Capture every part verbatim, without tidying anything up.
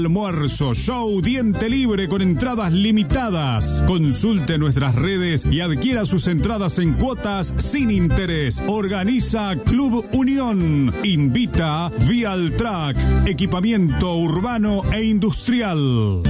Almuerzo, show, diente libre con entradas limitadas. Consulte nuestras redes y adquiera sus entradas en cuotas sin interés. Organiza Club Unión. Invita Vialtrack, equipamiento urbano e industrial.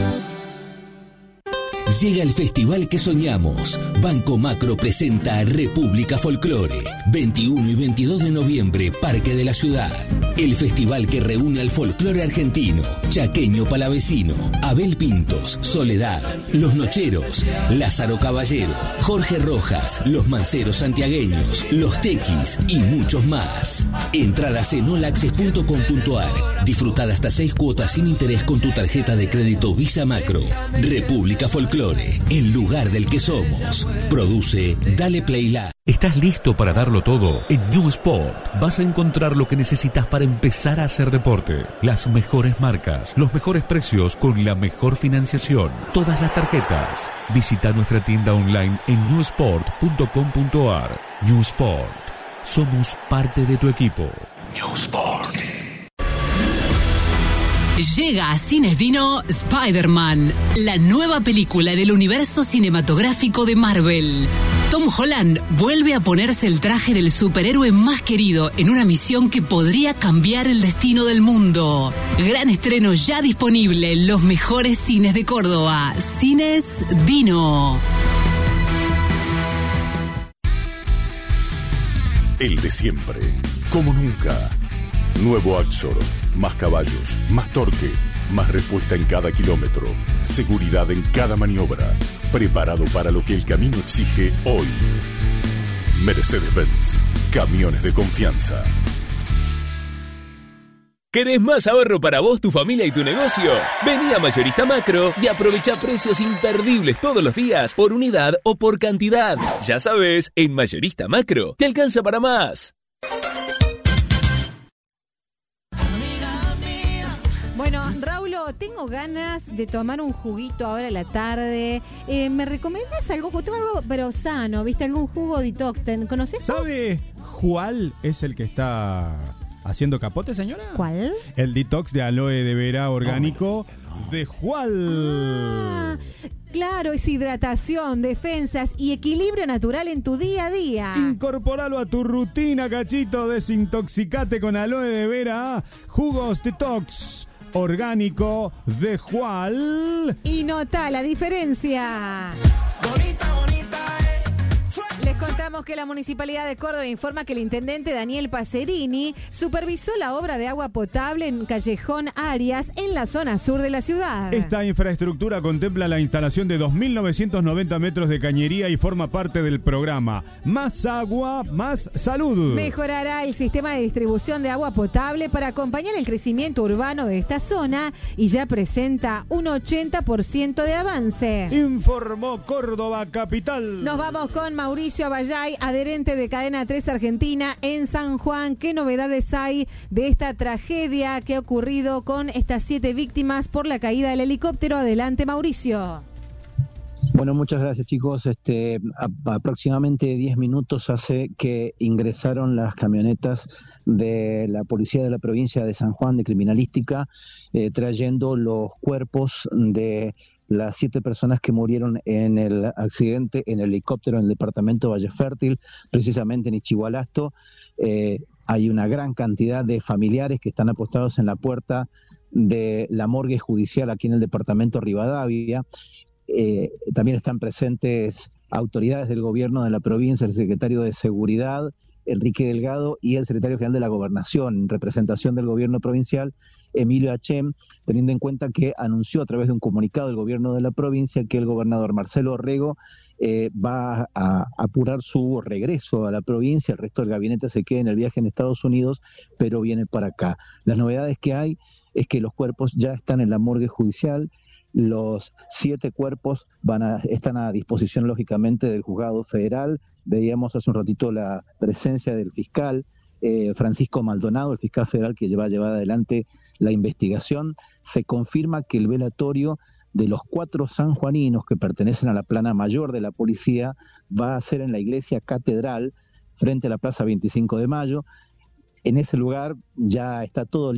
Llega el festival que soñamos. Banco Macro presenta República Folclore. veintiuno y veintidós de noviembre, Parque de la Ciudad. El festival que reúne al folclore argentino, chaqueño palavecino, Abel Pintos, Soledad, Los Nocheros, Lázaro Caballero, Jorge Rojas, Los Manceros Santiagueños, Los Tequis y muchos más. Entradas en olaccess punto com punto ar. Disfrutad hasta seis cuotas sin interés con tu tarjeta de crédito Visa Macro. República Folclore, el lugar del que somos. Produce Dale Play La. ¿Estás listo para darlo todo? En New Sport vas a encontrar lo que necesitas para empezar a hacer deporte. Las mejores marcas, los mejores precios con la mejor financiación. Todas las tarjetas. Visita nuestra tienda online en new sport punto com punto ar. New Sport. Somos parte de tu equipo. New Sport. Llega a Cines Dino Spider-Man, la nueva película del universo cinematográfico de Marvel. Tom Holland vuelve a ponerse el traje del superhéroe más querido en una misión que podría cambiar el destino del mundo. Gran estreno ya disponible en los mejores cines de Córdoba. Cines Dino. El de siempre, como nunca. Nuevo Axor, más caballos, más torque, más respuesta en cada kilómetro, seguridad en cada maniobra, preparado para lo que el camino exige hoy. Mercedes-Benz, camiones de confianza. ¿Querés más ahorro para vos, tu familia y tu negocio? Vení a Mayorista Macro y aprovecha precios imperdibles todos los días, por unidad o por cantidad. Ya sabes, en Mayorista Macro te alcanza para más. Bueno, Raulo, tengo ganas de tomar un juguito ahora a la tarde. Eh, ¿Me recomiendas algo? Tengo algo, pero sano, ¿viste? Algún jugo detox. ¿Conoces? ¿Sabe cuál es el que está haciendo capote, señora? ¿Cuál? El detox de aloe de vera orgánico no, no. de Jual. Ah, claro, es hidratación, defensas y equilibrio natural en tu día a día. Incorporalo a tu rutina, cachito. Desintoxicate con aloe de vera. Jugos detox orgánico de Jual. Y nota la diferencia. Bonita, bonita, eh. Les contamos que la Municipalidad de Córdoba informa que el intendente Daniel Pacerini supervisó la obra de agua potable en Callejón Arias, en la zona sur de la ciudad. Esta infraestructura contempla la instalación de dos mil novecientos noventa metros de cañería y forma parte del programa Más Agua, Más Salud. Mejorará el sistema de distribución de agua potable para acompañar el crecimiento urbano de esta zona y ya presenta un ochenta por ciento de avance. Informó Córdoba Capital. Nos vamos con Mauricio Abayay, adherente de Cadena tres Argentina en San Juan. ¿Qué novedades hay de esta tragedia que ha ocurrido con estas siete víctimas por la caída del helicóptero? Adelante, Mauricio. Bueno, muchas gracias, chicos. Este, a, aproximadamente diez minutos hace que ingresaron las camionetas de la Policía de la Provincia de San Juan de Criminalística, eh, trayendo los cuerpos de las siete personas que murieron en el accidente en el helicóptero en el departamento Valle Fértil, precisamente en Ichigualasto. Eh, hay una gran cantidad de familiares que están apostados en la puerta de la morgue judicial aquí en el departamento Rivadavia. Eh, también están presentes autoridades del gobierno de la provincia, el secretario de Seguridad, Enrique Delgado, y el secretario general de la Gobernación, en representación del gobierno provincial, Emilio Achem, teniendo en cuenta que anunció a través de un comunicado del gobierno de la provincia que el gobernador Marcelo Orrego eh, va a apurar su regreso a la provincia. El resto del gabinete se queda en el viaje en Estados Unidos, pero viene para acá. Las novedades que hay es que los cuerpos ya están en la morgue judicial. Los siete cuerpos van a, están a disposición, lógicamente, del juzgado federal. Veíamos hace un ratito la presencia del fiscal eh, Francisco Maldonado, el fiscal federal que lleva llevada adelante la investigación. Se confirma que el velatorio de los cuatro sanjuaninos que pertenecen a la plana mayor de la policía va a ser en la iglesia catedral, frente a la plaza veinticinco de mayo. En ese lugar ya está todo